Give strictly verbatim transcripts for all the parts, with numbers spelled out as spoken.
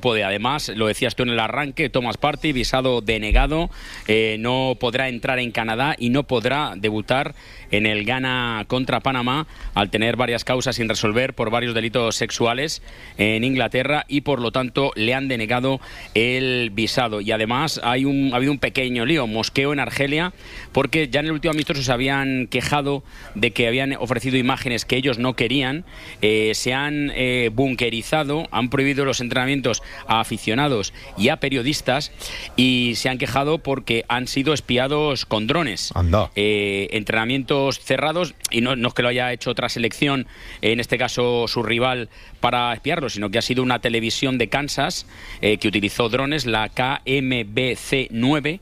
puede. Además, lo decías tú en el arranque, Thomas Partey, visado denegado, eh, no podrá entrar en Canadá y no podrá debutar en el Ghana contra Panamá al tener varias causas sin resolver por varios delitos sexuales en Inglaterra y por lo tanto le han denegado el visado. Y además hay un, ha habido un pequeño lío, mosqueo en Argelia, porque ya en el último amistoso se habían quejado de que habían ofrecido imágenes que ellos no querían, eh, se han eh, bunkerizado, han prohibido los entrenamientos a aficionados y a periodistas y se han quejado porque han sido espiados con drones. Anda. Eh, entrenamientos cerrados, y no, no es que lo haya hecho otra selección, en este caso su rival, para espiarlo, sino que ha sido una televisión de Kansas eh, que utilizó drones, la K M B C nueve,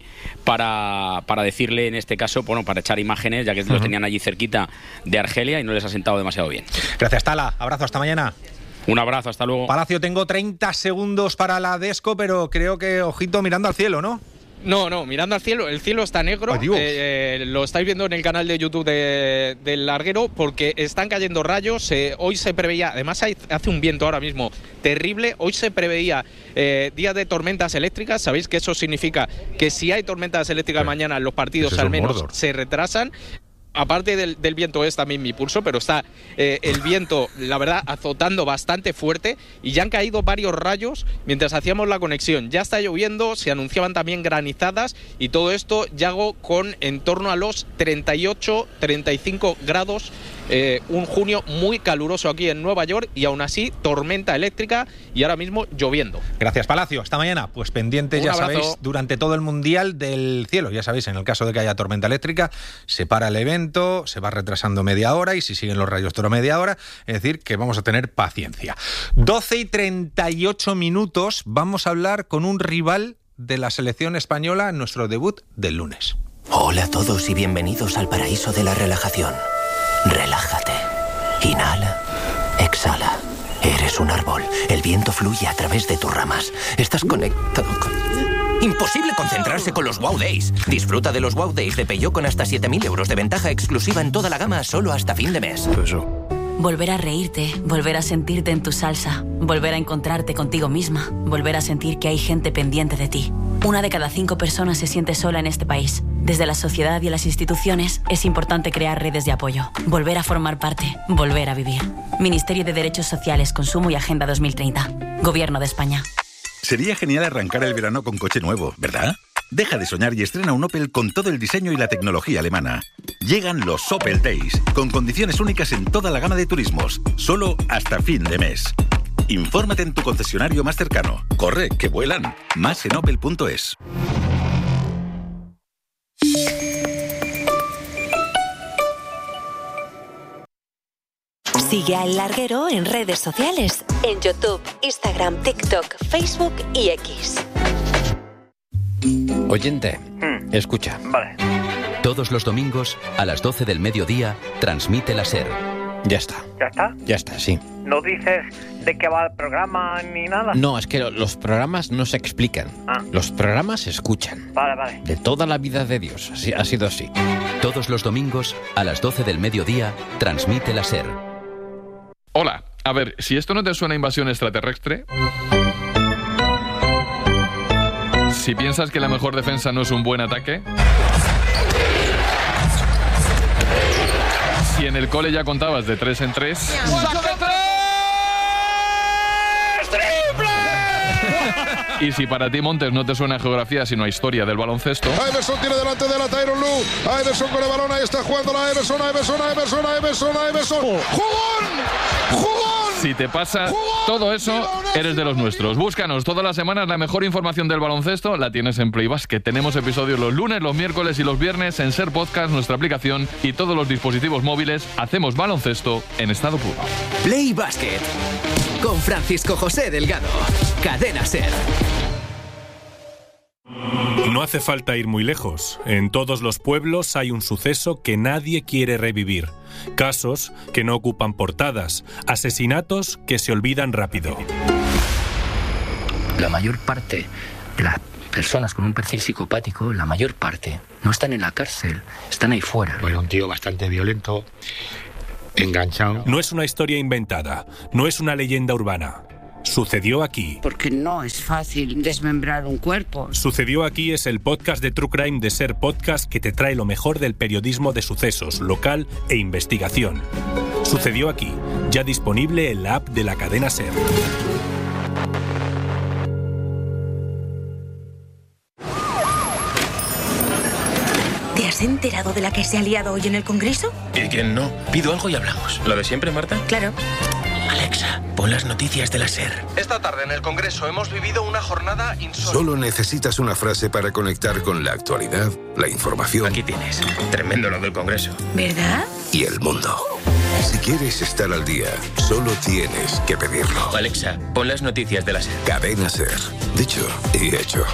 para, para decirle, en este caso, bueno, para echar imágenes, ya que uh-huh. los tenían allí cerquita de Argelia y no les ha sentado demasiado bien. Gracias, Tala. Abrazo, hasta mañana. Un abrazo, hasta luego. Palacio, tengo treinta segundos para la Desco, pero creo que, ojito, mirando al cielo, ¿no? No, no, mirando al cielo, el cielo está negro, eh, eh, lo estáis viendo en el canal de YouTube de, del larguero, porque están cayendo rayos, eh, hoy se preveía, además hay, hace un viento ahora mismo terrible, hoy se preveía eh, días de tormentas eléctricas, sabéis que eso significa que si hay tormentas eléctricas sí. mañana los partidos al menos Mordor. se retrasan. Aparte del, del viento es también mi pulso, pero está eh, el viento, la verdad, azotando bastante fuerte y ya han caído varios rayos mientras hacíamos la conexión. Ya está lloviendo, se anunciaban también granizadas y todo esto ya hago con en torno a los treinta y ocho, treinta y cinco grados. Eh, un junio muy caluroso aquí en Nueva York y aún así tormenta eléctrica y ahora mismo lloviendo. Gracias, Palacio. Hasta mañana. Pues pendientes, ya sabéis, durante todo el Mundial del cielo. Ya sabéis, en el caso de que haya tormenta eléctrica, se para el evento, se va retrasando media hora y si siguen los rayos toda media hora, es decir, que vamos a tener paciencia. doce y treinta y ocho minutos, vamos a hablar con un rival de la selección española en nuestro debut del lunes. Hola a todos y bienvenidos al paraíso de la relajación. Relájate. Inhala. Exhala. Eres un árbol. El viento fluye a través de tus ramas. Estás conectado con... Imposible concentrarse con los Wow Days. Disfruta de los Wow Days de Peugeot con hasta siete mil euros de ventaja exclusiva en toda la gama solo hasta fin de mes. Volver a reírte, volver a sentirte en tu salsa, volver a encontrarte contigo misma, volver a sentir que hay gente pendiente de ti. Una de cada cinco personas se siente sola en este país. Desde la sociedad y las instituciones es importante crear redes de apoyo, volver a formar parte, volver a vivir. Ministerio de Derechos Sociales, Consumo y Agenda dos mil treinta. Gobierno de España. Sería genial arrancar el verano con coche nuevo, ¿verdad? Deja de soñar y estrena un Opel con todo el diseño y la tecnología alemana. Llegan los Opel Days, con condiciones únicas en toda la gama de turismos, solo hasta fin de mes. Infórmate en tu concesionario más cercano. Corre, que vuelan. Más en opel punto es. Sigue a El Larguero en redes sociales, en YouTube, Instagram, TikTok, Facebook y X. Oyente, mm. escucha. Vale. Todos los domingos, a las doce del mediodía, transmite la SER. Ya está. ¿Ya está? Ya está, sí. ¿No dices de qué va el programa ni nada? No, es que los programas no se explican. Ah. Los programas se escuchan. Vale, vale. De toda la vida de Dios. Así, ha sido así. Todos los domingos, a las doce del mediodía, transmite la SER. Hola. A ver, si esto no te suena a invasión extraterrestre... Si piensas que la mejor defensa no es un buen ataque... Si en el cole ya contabas de tres en tres... ¡Saca tres! ¡Triple! Y si para ti, Montes, no te suena a geografía sino a historia del baloncesto... Iverson tiene delante de la Tyronn Lue. Iverson con el balón, ahí está jugando la Iverson, Iverson, Iverson, Iverson, Iverson. ¡Jugón! ¡Jugón! Si te pasa todo eso, eres de los nuestros. Búscanos todas las semanas la mejor información del baloncesto. La tienes en Play Basket. Tenemos episodios los lunes, los miércoles y los viernes en SER Podcast, nuestra aplicación y todos los dispositivos móviles. Hacemos baloncesto en estado puro. Play Basket con Francisco José Delgado. Cadena SER. No hace falta ir muy lejos. En todos los pueblos hay un suceso que nadie quiere revivir. Casos que no ocupan portadas. Asesinatos que se olvidan rápido. La mayor parte de las personas con un perfil psicopático, la mayor parte, no están en la cárcel, están ahí fuera. Bueno, un tío bastante violento, enganchado. No es una historia inventada, no es una leyenda urbana. Sucedió aquí. Porque no es fácil desmembrar un cuerpo. Sucedió aquí es el podcast de True Crime de SER Podcast que te trae lo mejor del periodismo de sucesos, local e investigación. Sucedió aquí, ya disponible en la app de la cadena SER. ¿Te has enterado de la que se ha liado hoy en el Congreso? ¿Y quién no? Pido algo y hablamos. ¿Lo de siempre, Marta? Claro. Alexa, pon las noticias de la SER. Esta tarde en el Congreso hemos vivido una jornada insólita. Solo necesitas una frase para conectar con la actualidad, la información. Aquí tienes. Tremendo lo del Congreso. ¿Verdad? Y el mundo. Si quieres estar al día, solo tienes que pedirlo. Alexa, pon las noticias de la SER. Cadena SER. Dicho y hecho.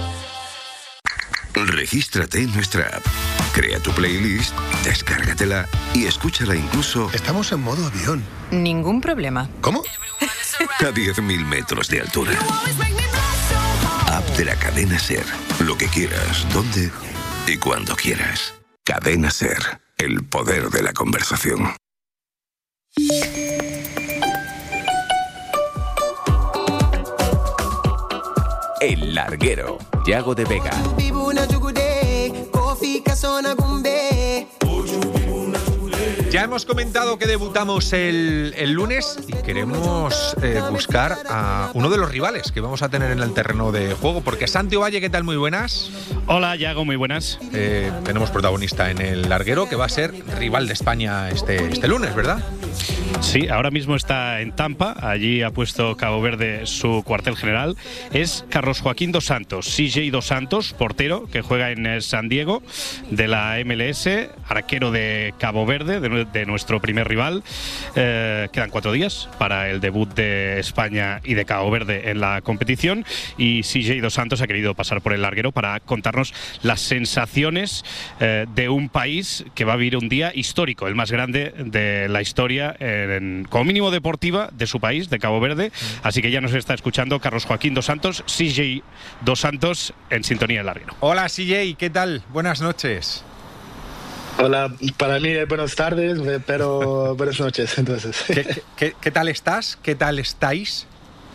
Regístrate en nuestra app. Crea tu playlist, descárgatela y escúchala incluso... Estamos en modo avión. Ningún problema. ¿Cómo? A diez mil metros de altura. App de la cadena SER. Lo que quieras, donde y cuando quieras. Cadena SER. El poder de la conversación. El Larguero. Yago de Vega. Ya hemos comentado que debutamos el, el lunes y queremos eh, buscar a uno de los rivales que vamos a tener en el terreno de juego, porque Santi Ovalle, ¿qué tal? Muy buenas. Hola, Yago, muy buenas. Eh, tenemos protagonista en el Larguero, que va a ser rival de España este, este lunes, ¿verdad? Sí, ahora mismo está en Tampa, allí ha puesto Cabo Verde su cuartel general. Es Carlos Joaquín Dos Santos, C J Dos Santos, portero, que juega en San Diego, de la M L S, arquero de Cabo Verde, de, de nuestro primer rival. Eh, quedan cuatro días para el debut de España y de Cabo Verde en la competición, y C J Dos Santos ha querido pasar por el Larguero para contarnos las sensaciones eh, de un país que va a vivir un día histórico, el más grande de la historia, en, como mínimo deportiva, de su país, de Cabo Verde. Así que ya nos está escuchando Carlos Joaquín Dos Santos, C J Dos Santos, en sintonía del Larguero. Hola, C J, ¿qué tal? Buenas noches. Hola, para mí buenas tardes, pero buenas noches, entonces. ¿Qué, qué, qué tal estás? ¿Qué tal estáis?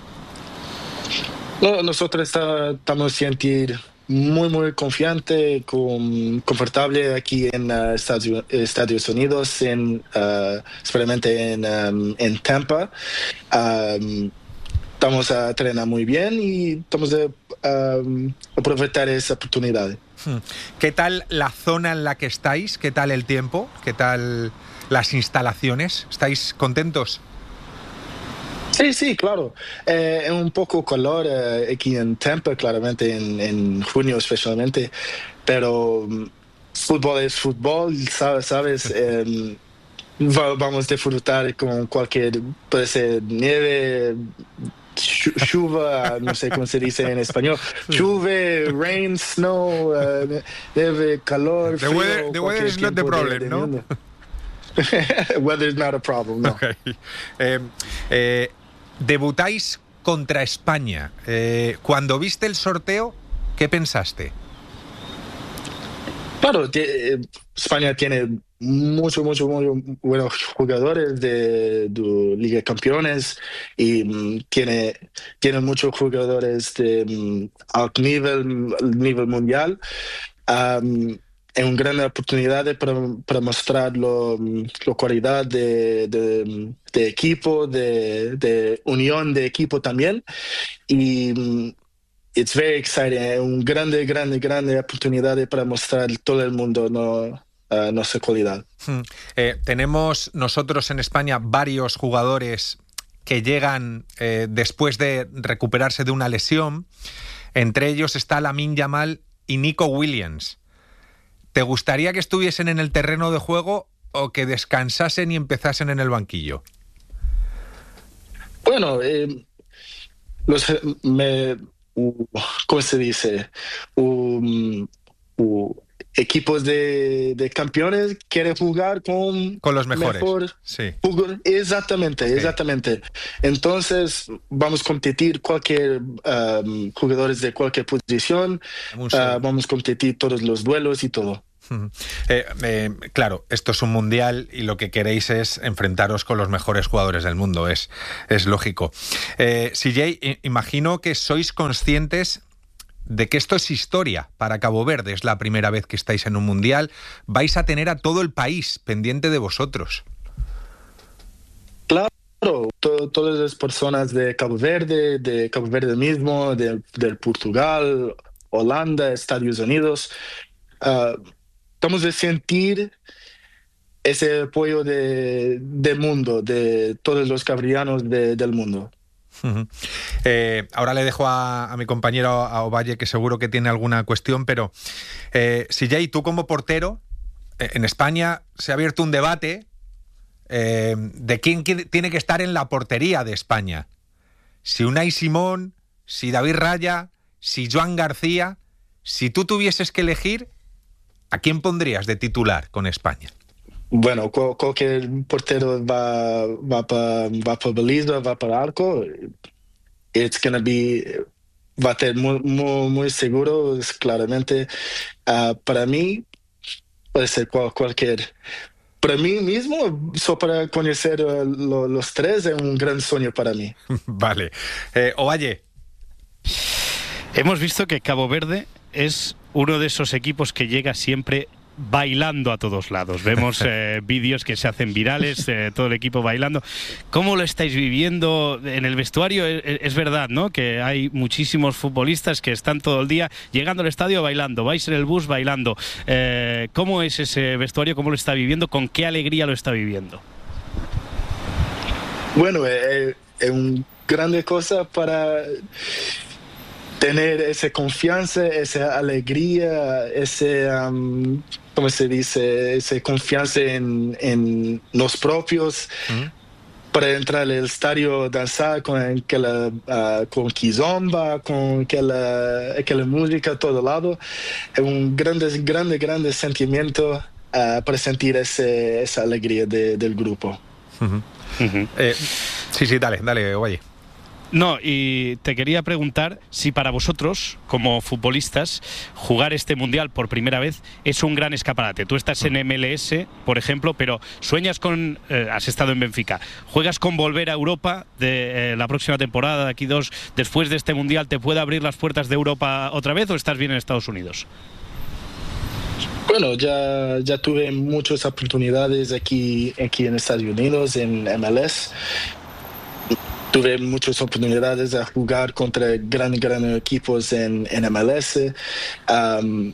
No, nosotros está, estamos sentir muy, muy confiante, con, confortable aquí en uh, Estados, Estados Unidos, en, uh, especialmente en, um, en Tampa. Um, estamos a entrenar muy bien y estamos a um, aprovechar esa oportunidad. ¿Qué tal la zona en la que estáis? ¿Qué tal el tiempo? ¿Qué tal las instalaciones? ¿Estáis contentos? Sí, sí, claro. Eh, es un poco calor eh, aquí en Tampa, claramente en, en junio especialmente, pero um, fútbol es fútbol, sabes, sabes eh, va, vamos a disfrutar con cualquier, puede ser nieve, chuva, no sé cómo se dice en español, chuve, rain, snow, uh, nieve, calor, frío. The weather, the weather is not the problem, de, ¿no? De weather is not a problem, no. Okay. Eh, eh, debutáis contra España. Eh, cuando viste el sorteo, ¿qué pensaste? Claro, te, España tiene muchos, muchos, muy buenos jugadores de, de Liga de Campeones y um, tiene, tiene muchos jugadores de um, alto nivel, nivel mundial. Um, es una gran oportunidad para, para mostrar lo, la cualidad de, de, de equipo, de, de unión de equipo también. Y um, it's very exciting, es una grande, grande, grande oportunidad para mostrar a todo el mundo no, uh, nuestra cualidad. Hmm. Eh, tenemos nosotros en España varios jugadores que llegan eh, después de recuperarse de una lesión. Entre ellos está Lamine Yamal y Nico Williams. ¿Te gustaría que estuviesen en el terreno de juego o que descansasen y empezasen en el banquillo? Bueno, eh, los, me, uh, ¿cómo se dice? Um, uh, equipos de, de campeones quieren jugar con, con los mejores. Mejor sí. Jugador. Exactamente, okay. exactamente. Entonces vamos a competir cualquier um, jugadores de cualquier posición, uh, vamos a competir todos los duelos y todo. Eh, eh, claro, esto es un mundial y lo que queréis es enfrentaros con los mejores jugadores del mundo, es, es lógico. Eh, C J, imagino que sois conscientes de que esto es historia para Cabo Verde, es la primera vez que estáis en un mundial, vais a tener a todo el país pendiente de vosotros. Claro, to- todas las personas de Cabo Verde, de Cabo Verde mismo, de, de Portugal, Holanda, Estados Unidos, uh, estamos a sentir ese apoyo de, de mundo, de todos los cabrianos de, del mundo. Uh-huh. Eh, ahora le dejo a, a mi compañero, a Ovalle, que seguro que tiene alguna cuestión, pero eh, C J, tú como portero, eh, en España se ha abierto un debate eh, de quién tiene que estar en la portería de España. Si Unai Simón, si David Raya, si Joan García. Si tú tuvieses que elegir, ¿a quién pondrías de titular con España? Bueno, cual, cualquier portero va, va para va pa baliza, va para arco. It's gonna be, va a ser muy, muy, muy seguro, claramente. Uh, para mí, puede ser cual, cualquier. Para mí mismo, solo para conocer uh, lo, los tres, es un gran sueño para mí. Vale. Eh, Ovalle. Hemos visto que Cabo Verde es uno de esos equipos que llega siempre bailando a todos lados. Vemos eh, vídeos que se hacen virales, eh, todo el equipo bailando. ¿Cómo lo estáis viviendo en el vestuario? Es, es verdad, ¿no?, que hay muchísimos futbolistas que están todo el día llegando al estadio bailando, vais en el bus bailando. Eh, ¿Cómo es ese vestuario? ¿Cómo lo está viviendo? ¿Con qué alegría lo está viviendo? Bueno, es, es una grande cosa para tener esa confianza, esa alegría, ese, um, ¿cómo se dice? Esa confianza en, en los propios, uh-huh. Para entrar al estadio, danzar con aquella, uh, con kizomba, con aquella, aquella música a todo lado. Es un grande, grande, grande sentimiento uh, para sentir ese, esa alegría de, del grupo. Uh-huh. Uh-huh. Eh, sí, sí, dale, dale, Ovalle. No, y te quería preguntar si para vosotros, como futbolistas, jugar este Mundial por primera vez es un gran escaparate. Tú estás en M L S, por ejemplo, pero sueñas con... Eh, has estado en Benfica. ¿Juegas con volver a Europa de eh, la próxima temporada, de aquí dos, después de este Mundial, te puede abrir las puertas de Europa otra vez o estás bien en Estados Unidos? Bueno, ya, ya tuve muchas oportunidades aquí, aquí en Estados Unidos, en M L S. Tuve muchas oportunidades de jugar contra grandes, grandes equipos en, en M L S. Um,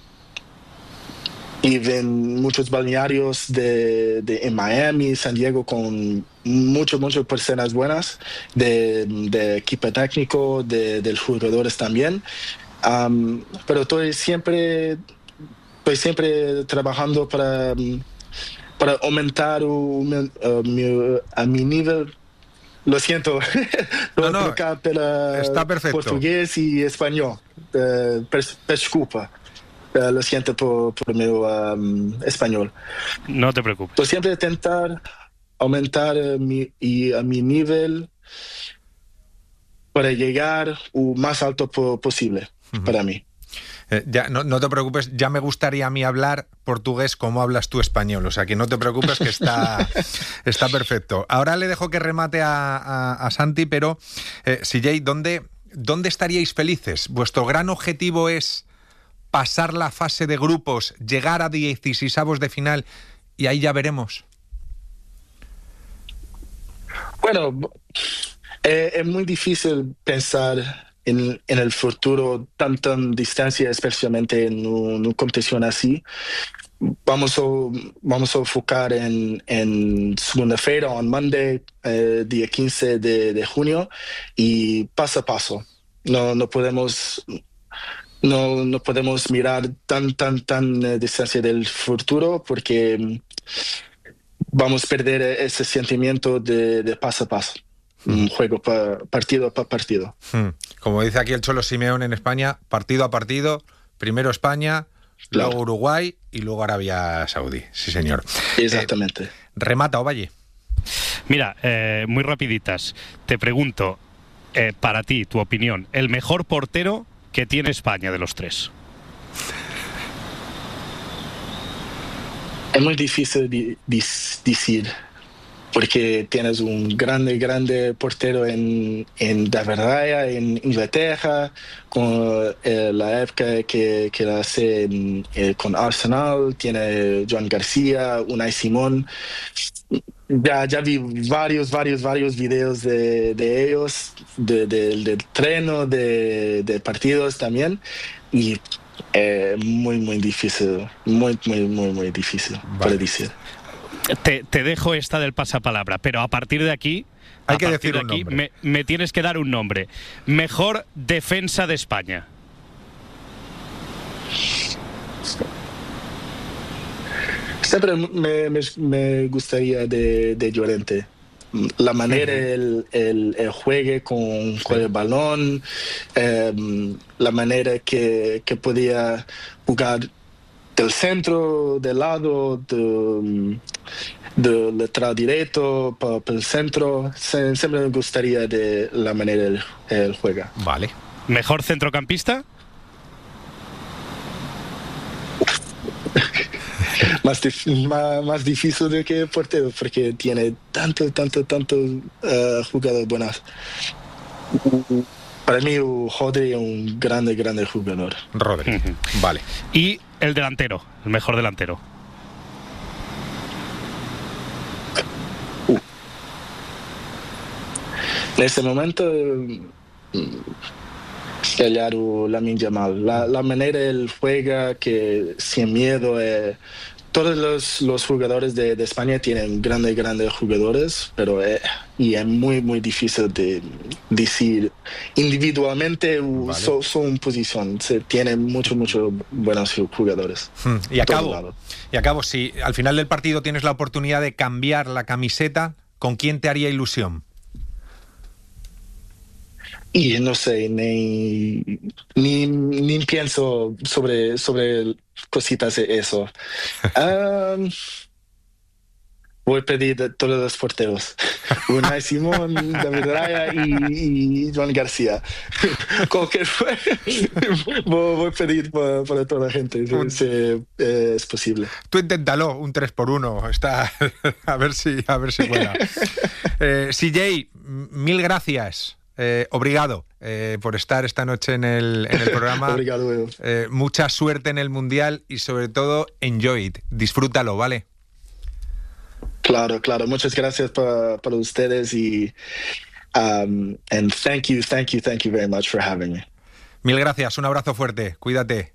y en muchos balnearios de, de, en Miami, San Diego, con muchas, muchas personas buenas, de, de equipo técnico, de, de los jugadores también. Um, pero estoy siempre, estoy siempre trabajando para, para aumentar un, uh, mi, a mi nivel. Lo siento, no, no, está perfecto. Portugués y español. Uh, Desculpa. Uh, lo siento por, por mi um, español. No te preocupes. Pues siempre intentar aumentar uh, mi, y, a mi nivel para llegar lo más alto po- posible uh-huh. para mí. Eh, ya, no, no te preocupes, ya me gustaría a mí hablar portugués como hablas tú español, o sea que no te preocupes que está, está perfecto. Ahora le dejo que remate a, a, a Santi, pero eh, C J, ¿dónde, ¿dónde estaríais felices? ¿Vuestro gran objetivo es pasar la fase de grupos, llegar a dieciseisavos de final y ahí ya veremos? Bueno, eh, es muy difícil pensar En, en el futuro, tan, tan distancia, especialmente en una competición así. Vamos a, vamos a enfocar en, en segunda-feira, on Monday, eh, día quince de, de junio, y paso a paso. No, no podemos... No, no podemos mirar tan, tan, tan eh, distancia del futuro porque vamos a perder ese sentimiento de, de paso a paso. Un juego pa, partido a partido. Como dice aquí el Cholo Simeone en España, partido a partido, primero España, claro. Luego Uruguay y luego Arabia Saudí. Sí, señor. Exactamente. Eh, remata, Ovalle. Mira, eh, muy rapiditas. Te pregunto, eh, para ti, tu opinión, el mejor portero que tiene España de los tres. Es muy difícil de, de, decir, porque tienes un grande, grande portero en, en David Raya, en Inglaterra, con eh, la época que, que la hace en, eh, con Arsenal, tiene Joan García, Unai Simón. Ya, ya vi varios, varios, varios videos de, de ellos, de, de, del treno, de, de partidos también, y eh, muy, muy difícil, muy, muy, muy, muy difícil para decir. Te, te dejo esta del pasapalabra, pero a partir de aquí, hay que decir de un aquí nombre. Me, me tienes que dar un nombre. Mejor defensa de España. Siempre me, me, me gustaría de, de Llorente. La manera el, el, el juegue con, con el balón, eh, la manera que, que podía jugar del centro, del lado, de, del lateral directo, para el centro. Se, siempre me gustaría de la manera el, el juega. Vale. ¿Mejor centrocampista? Más, dif más, más difícil de que portero, porque tiene tanto, tanto, tanto uh, jugadores buenos. Para mí, Rodri es un grande, grande jugador. Rodri, uh-huh. Vale. Y el delantero, el mejor delantero. Uh. En este momento, Claro, Lamine Yamal. La, la manera él juega, que sin miedo. Eh, todos los, los jugadores de, de España tienen grandes, grandes jugadores, pero eh, y es muy, muy difícil de decir individualmente vale. son su posición. Se tienen muchos, muchos buenos jugadores. Hmm. Y acabo, y acabo, si al final del partido tienes la oportunidad de cambiar la camiseta, ¿con quién te haría ilusión? Y no sé, ni, ni, ni pienso sobre, sobre cositas de eso. um, voy a pedir a todos los porteros. Unai Simón, David Raya y, y Joan García. Cualquier fue, voy a pedir para, para toda la gente, si, si eh, es posible. Tú inténtalo, un tres por uno. Está, a ver si, a ver si pueda. eh, C J, mil gracias. Eh, obrigado eh, por estar esta noche en el, en el programa. Obrigado, eh, mucha suerte en el Mundial y sobre todo, enjoy it, disfrútalo, ¿vale? Claro, claro. Muchas gracias para, para ustedes y um, and thank you, thank you, thank you very much for having me. Mil gracias, un abrazo fuerte, cuídate.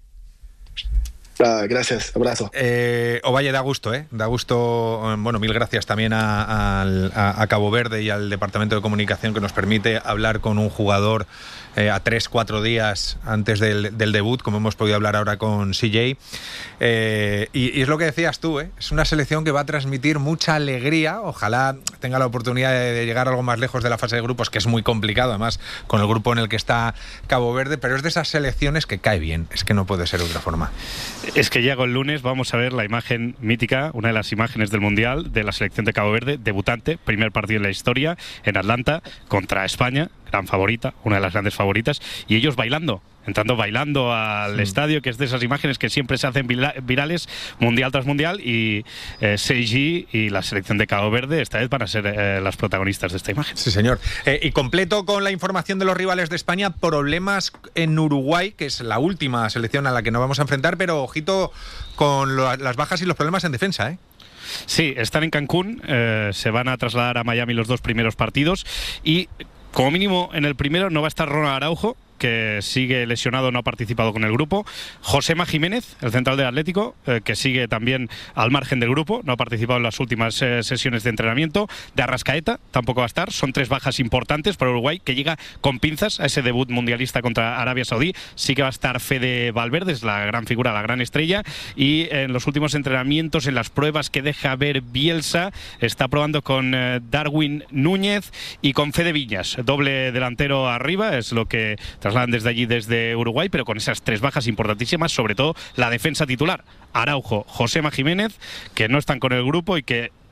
Ah, gracias, abrazo. Eh, Ovalle, da gusto, ¿eh? Da gusto, bueno, mil gracias también a, a, a Cabo Verde y al Departamento de Comunicación que nos permite hablar con un jugador eh, a tres, cuatro días antes del, del debut, como hemos podido hablar ahora con C J. Eh, y, y es lo que decías tú, ¿eh? Es una selección que va a transmitir mucha alegría. Ojalá tenga la oportunidad de, de llegar algo más lejos de la fase de grupos, que es muy complicado, además, con el grupo en el que está Cabo Verde, pero es de esas selecciones que cae bien. Es que no puede ser de otra forma. Es que llego el lunes, vamos a ver la imagen mítica, una de las imágenes del Mundial de la selección de Cabo Verde, debutante, primer partido en la historia, en Atlanta, contra España, gran favorita, una de las grandes favoritas, y ellos bailando, entrando bailando al sí. estadio, que es de esas imágenes que siempre se hacen virales, mundial tras mundial, y eh, C G y la selección de Cabo Verde esta vez van a ser eh, las protagonistas de esta imagen. Sí, señor. Eh, y completo con la información de los rivales de España, problemas en Uruguay, que es la última selección a la que nos vamos a enfrentar, pero ojito con lo, las bajas y los problemas en defensa, ¿eh? Sí, están en Cancún, eh, se van a trasladar a Miami los dos primeros partidos y como mínimo en el primero no va a estar Ronald Araujo, que sigue lesionado, no ha participado con el grupo. Josema Jiménez, el central del Atlético, eh, que sigue también al margen del grupo, no ha participado en las últimas eh, sesiones de entrenamiento. De Arrascaeta tampoco va a estar. Son tres bajas importantes para Uruguay, que llega con pinzas a ese debut mundialista contra Arabia Saudí. Sí que va a estar Fede Valverde, es la gran figura, la gran estrella, y en los últimos entrenamientos, en las pruebas que deja ver Bielsa, está probando con eh, Darwin Núñez y con Fede Viñas, doble delantero arriba, es lo que trasladan desde allí, desde Uruguay, pero con esas tres bajas importantísimas, sobre todo la defensa titular, Araujo, Josema Jiménez, que no están con el grupo y que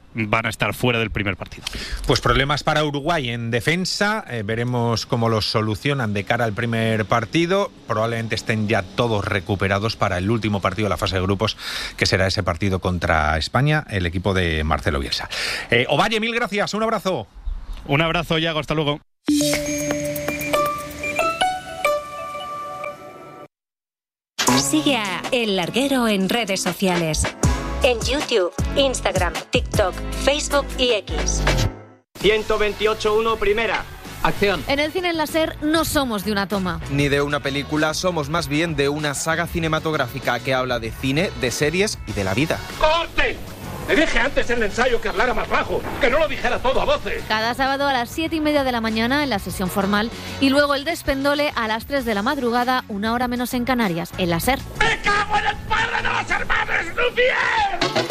van a estar fuera del primer partido. Pues problemas para Uruguay en defensa, eh, veremos cómo los solucionan de cara al primer partido. Probablemente estén ya todos recuperados para el último partido de la fase de grupos, que será ese partido contra España, el equipo de Marcelo Bielsa. Eh, Ovalle, mil gracias, un abrazo. Un abrazo, Yago, hasta luego. Sigue a El Larguero en redes sociales. En YouTube, Instagram, TikTok, Facebook y X. ciento veintiocho punto uno primera. Acción. En el cine en láser no somos de una toma. Ni de una película, somos más bien de una saga cinematográfica que habla de cine, de series y de la vida. ¡Corte! Le dije antes en el ensayo que hablara más bajo, que no lo dijera todo a voces. Cada sábado a las siete y media de la mañana en la sesión formal y luego el despendole a las tres de la madrugada, una hora menos en Canarias, en la SER. ¡Me cago en el padre de los hermanos Lumière!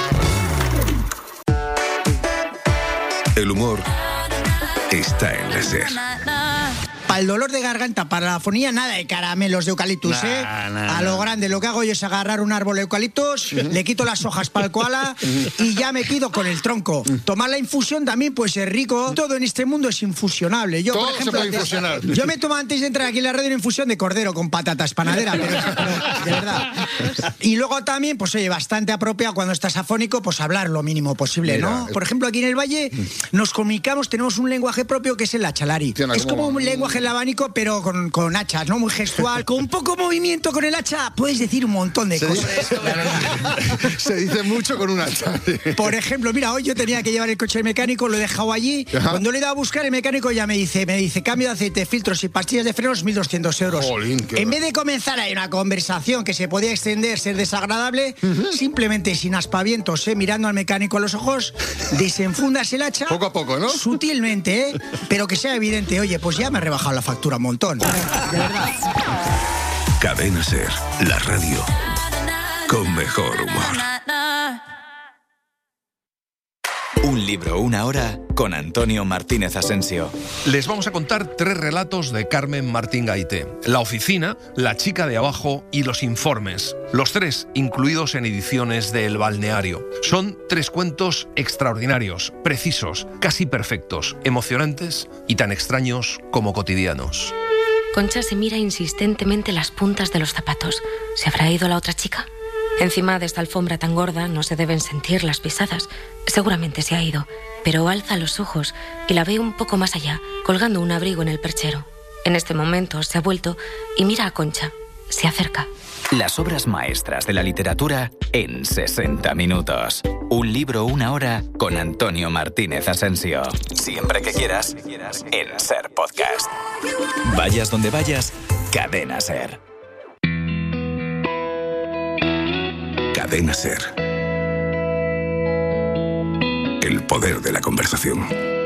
El humor está en la SER. Para el dolor de garganta, para la afonía, nada de caramelos de eucaliptus, nah, ¿eh? Nah, a lo grande, lo que hago yo es agarrar un árbol de eucaliptus, uh-huh. le quito las hojas para el koala y ya me quedo con el tronco. Tomar la infusión también puede ser rico. Todo en este mundo es infusionable. Yo, Todo por ejemplo, se puede infusionar. Yo me tomo antes de entrar aquí en la radio una infusión de cordero con patatas panadera, pero, pero de verdad. Y luego también, pues oye, bastante apropiado cuando estás afónico, pues hablar lo mínimo posible, Mira, ¿no? Por ejemplo, aquí en el Valle nos comunicamos, tenemos un lenguaje propio que es el achalari. Tiene es como un lenguaje el abanico, pero con, con hachas, ¿no? Muy gestual. Con poco movimiento con el hacha puedes decir un montón de se cosas. Dice, se dice mucho con un hacha. Por ejemplo, mira, hoy yo tenía que llevar el coche al mecánico, lo he dejado allí. Ajá. Cuando le he ido a buscar, el mecánico ya me dice, me dice, cambio de aceite, filtros y pastillas de frenos, mil doscientos euros. Jolín, en vez de comenzar ahí una conversación que se podía extender, ser desagradable, uh-huh. simplemente sin aspavientos, ¿eh? Mirando al mecánico a los ojos, desenfundas el hacha. Poco a poco, ¿no? Sutilmente, ¿eh? Pero que sea evidente, oye, pues ya me he rebajado la factura un montón. De verdad. Cadena SER, la radio con mejor humor. Un libro, una hora con Antonio Martínez Asensio. Les vamos a contar tres relatos de Carmen Martín Gaité. La oficina, La chica de abajo y Los informes. Los tres incluidos en ediciones de El Balneario. Son tres cuentos extraordinarios, precisos, casi perfectos, emocionantes y tan extraños como cotidianos. Concha se mira insistentemente las puntas de los zapatos. ¿Se habrá ido la otra chica? Encima de esta alfombra tan gorda no se deben sentir las pisadas. Seguramente se ha ido, pero alza los ojos y la ve un poco más allá, colgando un abrigo en el perchero. En este momento se ha vuelto y mira a Concha. Se acerca. Las obras maestras de la literatura en sesenta minutos. Un libro, una hora con Antonio Martínez Asensio. Siempre que quieras, en SER Podcast. Vayas donde vayas, Cadena SER. Cadena SER. El poder de la conversación.